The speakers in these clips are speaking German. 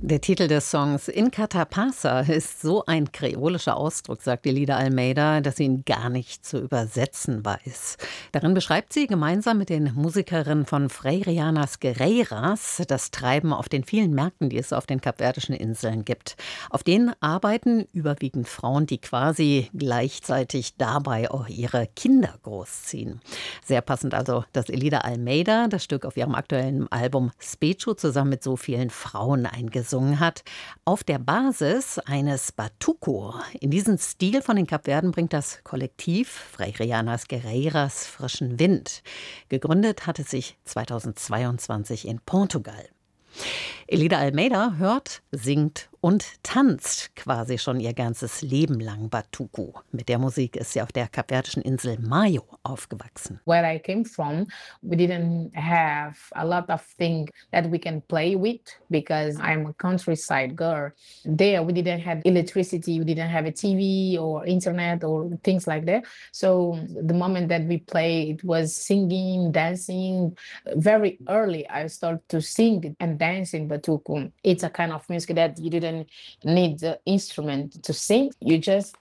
Der Titel des Songs Inkatha Pasa ist so ein kreolischer Ausdruck, sagt Elida Almeida, dass sie ihn gar nicht zu übersetzen weiß. Darin beschreibt sie gemeinsam mit den Musikerinnen von Freirianas Guerreiras das Treiben auf den vielen Märkten, die es auf den Kapverdischen Inseln gibt. Auf denen arbeiten überwiegend Frauen, die quasi gleichzeitig dabei auch ihre Kinder großziehen. Sehr passend also, dass Elida Almeida das Stück auf ihrem aktuellen Album Spechu zusammen mit so vielen Frauen eingesungen hat, auf der Basis eines Batuco. In diesen Stil von den Kapverden bringt das Kollektiv Freirianas Guerreiras frischen Wind. Gegründet hat es sich 2022 in Portugal. Elida Almeida hört, singt und tanzt quasi schon ihr ganzes Leben lang Batuco. Mit der Musik ist sie auf der kapverdischen Insel Maio aufgewachsen. Where I came from, we didn't have a lot of things that we can play with because I'm a countryside girl. There we didn't have electricity, we didn't have a TV or internet or things like that. So the moment that we play, it was singing, dancing. Very early I started to sing and dance in Batuco. It's a kind of music that you didn't need the instrument to sing. You just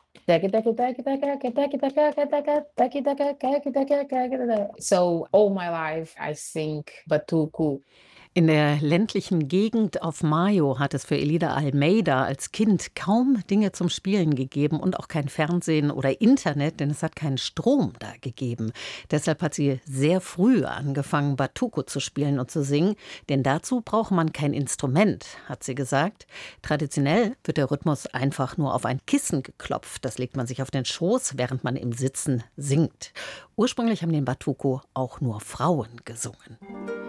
so all my life I sing Batuco. In der ländlichen Gegend auf Maio hat es für Elida Almeida als Kind kaum Dinge zum Spielen gegeben und auch kein Fernsehen oder Internet, denn es hat keinen Strom da gegeben. Deshalb hat sie sehr früh angefangen, Batuco zu spielen und zu singen, denn dazu braucht man kein Instrument, hat sie gesagt. Traditionell wird der Rhythmus einfach nur auf ein Kissen geklopft. Das legt man sich auf den Schoß, während man im Sitzen singt. Ursprünglich haben den Batuco auch nur Frauen gesungen.